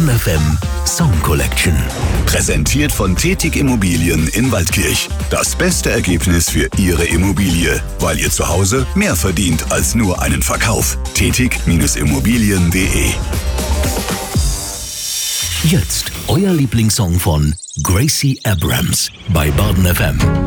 Baden FM Song Collection. Präsentiert von Tetig Immobilien in Waldkirch. Das beste Ergebnis für Ihre Immobilie, weil ihr zu Hause mehr verdient als nur einen Verkauf. Tetig-Immobilien.de. Jetzt euer Lieblingssong von Gracie Abrams bei Baden FM.